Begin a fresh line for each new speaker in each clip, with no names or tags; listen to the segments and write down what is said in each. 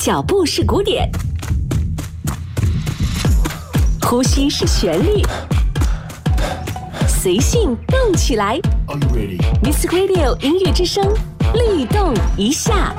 脚步是鼓点，呼吸是旋律，随性动起来。Music Radio 音乐之声，律动一下。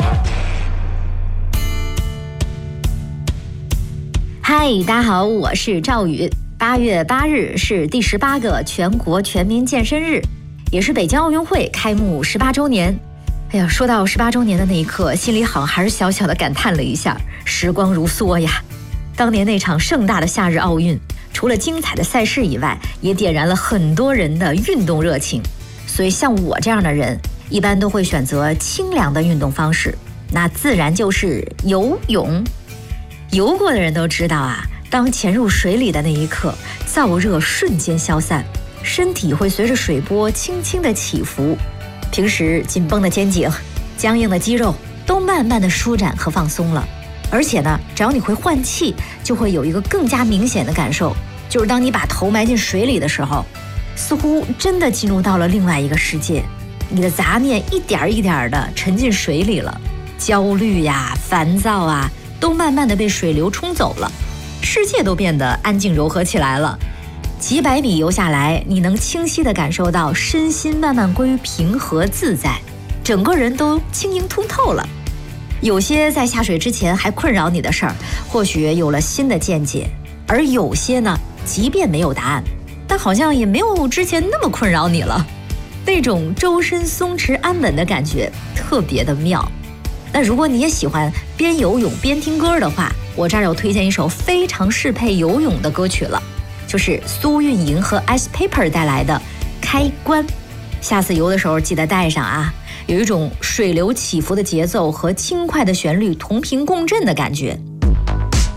嗨，大家好，我是赵宇。8月8日是第18个全国全民健身日，也是北京奥运会开幕18周年。哎呀，说到18周年的那一刻，心里好像还是小小的感叹了一下，时光如梭呀。当年那场盛大的夏日奥运，除了精彩的赛事以外，也点燃了很多人的运动热情。所以像我这样的人，一般都会选择清凉的运动方式，那自然就是游泳。游过的人都知道啊，当潜入水里的那一刻，燥热瞬间消散，身体会随着水波轻轻的起伏，平时紧绷的肩颈、僵硬的肌肉都慢慢的舒展和放松了。而且呢，只要你会换气，就会有一个更加明显的感受，就是当你把头埋进水里的时候，似乎真的进入到了另外一个世界，你的杂念一点一点的沉进水里了，焦虑呀、烦躁啊，都慢慢的被水流冲走了，世界都变得安静柔和起来了。几百米游下来，你能清晰地感受到身心慢慢归于平和自在，整个人都轻盈通透了。有些在下水之前还困扰你的事儿，或许有了新的见解，而有些呢，即便没有答案，但好像也没有之前那么困扰你了。那种周身松弛安稳的感觉特别的妙。那如果你也喜欢边游泳边听歌的话，我这儿有推荐一首非常适配游泳的歌曲了，就是苏运莹和 Ice Paper 带来的《开关》。下次游的时候记得带上啊，有一种水流起伏的节奏和轻快的旋律同频共振的感觉，